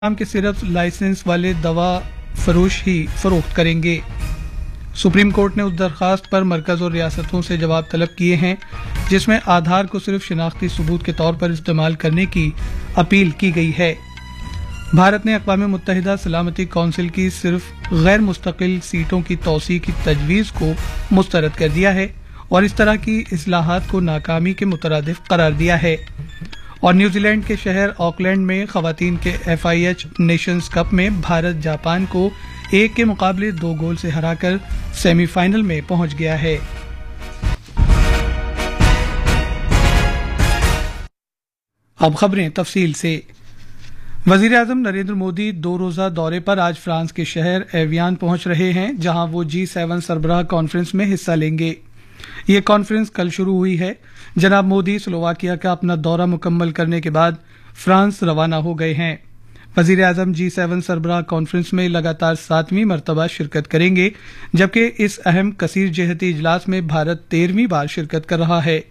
नाम के सिर्फ लाइसेंस वाले दवा फरोश ही फरोख्त करेंगे। सुप्रीम कोर्ट ने उस दरखास्त पर मरकज और रियासतों से जवाब तलब किए हैं जिसमें आधार को सिर्फ शिनाख्ती सबूत के तौर पर इस्तेमाल करने की अपील की गई है। भारत ने अक़वाम मुत्तहिदा सलामती कौंसिल की सिर्फ गैर मुस्तकिल सीटों की तौसी की तजवीज़ को मुस्तरद कर दिया है और इस तरह की इस्लाहात को नाकामी के मुतरादिफ करार दिया है। और न्यूजीलैंड के शहर ऑकलैंड में खवातीन के FIH नेशंस कप में भारत जापान को 1 के मुकाबले 2 गोल से हराकर सेमीफाइनल में पहुंच गया है। अब खबरें तफसील से। वजीर आजम नरेंद्र मोदी 2 रोजा दौरे पर आज फ्रांस के शहर एवियान पहुंच रहे हैं, जहां वो G7 सरबराह कॉन्फ्रेंस में हिस्सा लेंगे। ये कॉन्फ्रेंस कल शुरू हुई है। जनाब मोदी स्लोवाकिया का अपना दौरा मुकम्मल करने के बाद फ्रांस रवाना हो गए हैं। वजीर आजम G7 सरबराह कॉन्फ्रेंस में लगातार 7वीं मरतबा शिरकत करेंगे, जबकि इस अहम कसीर जहती इजलास में भारत 13वीं बार शिरकत कर रहा है।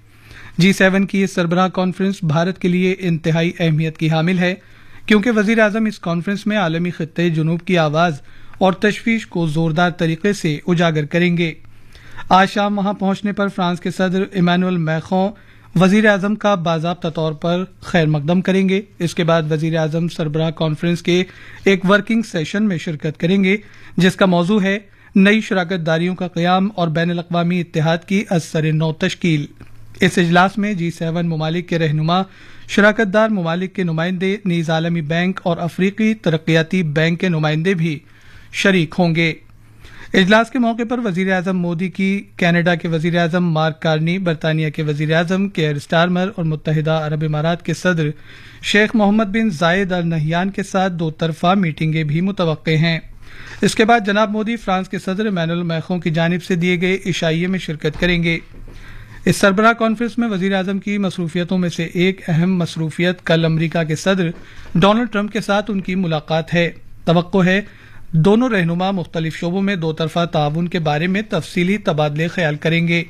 G7 की इस सरबराह कॉन्फ्रेंस भारत के लिए इंतहाई अहमियत की हामिल है, क्योंकि वजीर आजम इस कॉन्फ्रेंस में आलमी खित्ते जुनूब की आवाज और तशवीश को जोरदार तरीके से उजागर करेंगे। आज शाम वहां पहुंचने पर फ्रांस के सदर इमैनुअल मैक्रों वजीर आजम का बाज़ाब्ता तौर पर खैर मकदम करेंगे। इसके बाद वजीर आजम सरबराह कॉन्फ्रेंस के एक वर्किंग सेशन में शिरकत करेंगे, जिसका मौजू है नई शराकत दारियों का क़याम और बैन अल-अक़वामी इत्तेहाद की असर नौ तश्कील। इस इजलास में G7 ममालिक के रहनुमा, शराकत दार ममालिक के नुमाइंदे, नीज़ आलमी बैंक और अफ्रीकी तरक्याती बैंक के नुमाइंदे भी शरीक होंगे। इजलास के मौके पर वजीर आजम मोदी की कनाडा के वजीर आजम मार्क कार्नी, बरतानिया के वजीर आजम केयर स्टारमर और मुत्तहिदा अरब इमारात के सदर शेख मोहम्मद बिन जायद अल नहयान के साथ 2 तरफा मीटिंगें भी मुतवक्के हैं। इसके बाद जनाब मोदी फ्रांस के सदर इमैनुअल मैक्रों की जानिब से दिए गए इशाइये में शिरकत करेंगे। इस सरबराह कॉन्फ्रेंस में वजीर आजम की मसरूफियतों में से एक अहम मसरूफियत कल अमरीका के सदर डोनाल्ड ट्रंप के साथ उनकी मुलाकात है। तवक्को है दोनों रहनुमा मुख्तलिफ शोबों में 2 तरफा ताउन के बारे में तफसीली तबादले ख्याल करेंगे।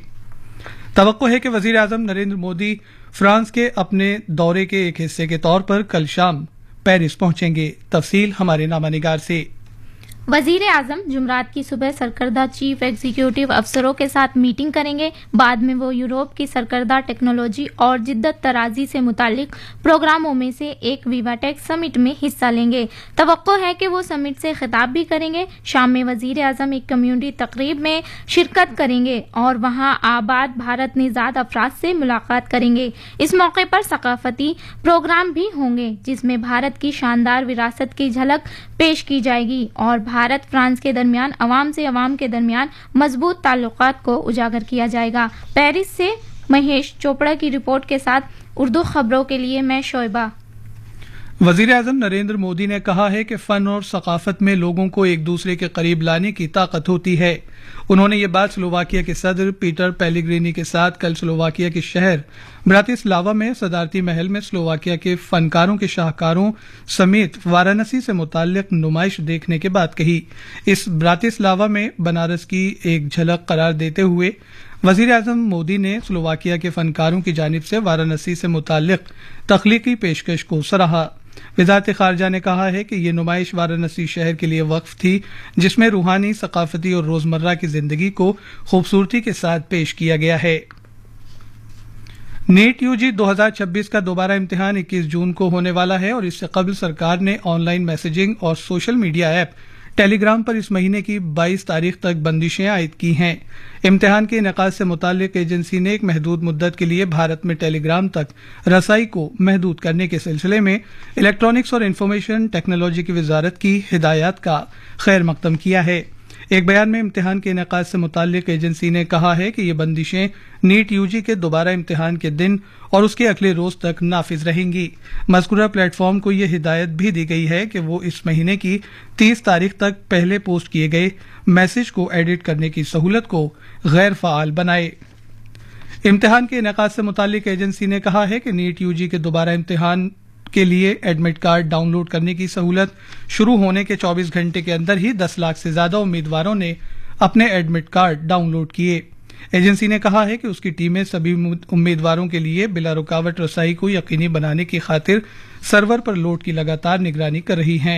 तवक्को है कि वजीर आजम नरेंद्र मोदी फ्रांस के अपने दौरे के एक हिस्से के तौर पर कल शाम पेरिस पहुंचेंगे। तफसील हमारे नामानिगार से। वजीर आजम जुमरात की सुबह सरकर्दा चीफ एग्जीक्यूटिव अफसरों के साथ मीटिंग करेंगे। बाद में वो यूरोप की सरकर्दा टेक्नोलॉजी और जिद्दत तराजी से मुतालिक प्रोग्रामों में से एक विवाटेक समिट में हिस्सा लेंगे। तवक्को है कि वो समिट से खिताब भी करेंगे। शाम में वजीर आजम एक कम्युनिटी तकरीब में शिरकत करेंगे और वहां आबाद भारत निजाद अफराद से मुलाकात करेंगे। इस मौके पर सकाफती प्रोग्राम भी होंगे, जिसमें भारत की शानदार विरासत की झलक पेश की जाएगी और भारत फ्रांस के दरमियान अवाम से अवाम के दरमियान मजबूत ताल्लुकात को उजागर किया जाएगा। पेरिस से महेश चोपड़ा की रिपोर्ट के साथ उर्दू खबरों के लिए मैं शोएबा। वजीर आजम नरेंद्र मोदी ने कहा है कि फन और सकाफत में लोगों को एक दूसरे के करीब लाने की ताकत होती है। उन्होंने ये बात स्लोवाकिया के सदर पीटर पेलेग्रिनी के साथ कल स्लोवाकिया के शहर ब्रातिस्लावा में सदारती महल में स्लोवाकिया के फनकारों के शाहकारों समेत वाराणसी से मुताल्लिक नुमाइश देखने के बाद कही। इस ब्रातिस्लावा में बनारस की एक झलक करार देते हुए वजीर आजम मोदी ने स्लोवाकिया के फनकारों की जानिब से वाराणसी से मुताल्लिक तख्लीकी पेशकश को सराहा। वजारत खारजा ने कहा है कि ये नुमाइश वाराणसी शहर के लिए वक्फ थी, जिसमें रूहानी, सकाफती और रोजमर्रा की जिंदगी को खूबसूरती के साथ पेश किया गया है। नीट UG 2026 का दोबारा इम्तिहान 21 जून को होने वाला है और इससे कबल सरकार ने ऑनलाइन मैसेजिंग और सोशल मीडिया ऐप टेलीग्राम पर इस महीने की 22 तारीख तक बंदिशें आयद की हैं। इम्तिहान के इनेकाद से मुताल्लिक एजेंसी ने एक महदूद मुद्दत के लिए भारत में टेलीग्राम तक रसाई को महदूद करने के सिलसिले में इलेक्ट्रॉनिक्स और इंफॉर्मेशन टेक्नोलॉजी की वजारत की हिदायत का खैर मकदम किया है। एक बयान में इम्तिहान के इनेकाद से मुताल्लिक एजेंसी ने कहा है कि ये बंदिशें नीट UG के दोबारा इम्तिहान के दिन और उसके अगले रोज तक नाफिज रहेंगी। मज़कूरा प्लेटफॉर्म को यह हिदायत भी दी गई है कि वो इस महीने की 30 तारीख तक पहले पोस्ट किए गए मैसेज को एडिट करने की सहूलत को गैर फ़ाल बनाए। इम्तिहान के इनेकाद से मुताल्लिक एजेंसी ने कहा है कि नीट UG के दोबारा इम्तिहान के लिए एडमिट कार्ड डाउनलोड करने की सहूलत शुरू होने के 24 घंटे के अंदर ही 10 लाख से ज्यादा उम्मीदवारों ने अपने एडमिट कार्ड डाउनलोड किए। ایجنسی نے کہا ہے کہ اس کی ٹیمیں سبھی امیدواروں کے لیے بلا رکاوٹ رسائی کو یقینی بنانے کی خاطر سرور پر لوڈ کی لگاتار نگرانی کر رہی ہیں۔